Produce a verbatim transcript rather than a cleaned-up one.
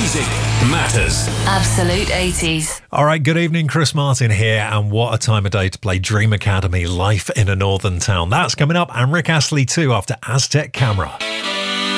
Music matters. Absolute eighties. All right, good evening, Chris Martin here, and what a time of day to play Dream Academy, Life in a Northern Town. That's coming up, and Rick Astley too after Aztec Camera.